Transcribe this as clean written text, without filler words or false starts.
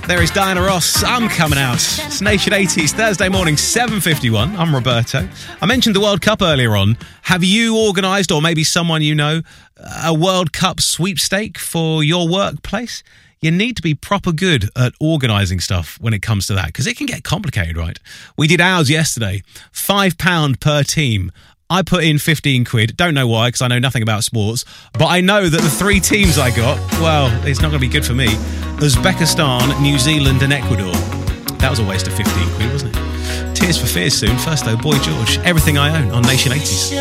There is Diana Ross. I'm coming out. It's Nation 80s, Thursday morning, 7:51. I'm Roberto. I mentioned the World Cup earlier on. Have you organised, or maybe someone you know, a World Cup sweepstake for your workplace? You need to be proper good at organising stuff when it comes to that, because it can get complicated, right? We did ours yesterday. £5 per team. I put in 15 quid. Don't know why, because I know nothing about sports. But I know that the three teams I got, well, it's not going to be good for me. Uzbekistan, New Zealand and Ecuador. That was a waste of 15 quid, wasn't it? Tears for Fears soon. First though, Boy George. Everything I Own on Nation 80s.